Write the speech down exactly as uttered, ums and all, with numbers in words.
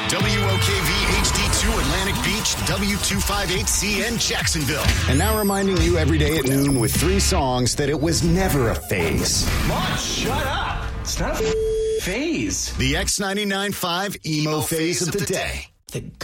W O K V H D two Atlantic Beach, W two fifty-eight C N Jacksonville. And now reminding you every day at noon with three songs that it was never a phase. Mom, shut up. It's not a phase. The X ninety-nine point five Emo Phase of the Day. The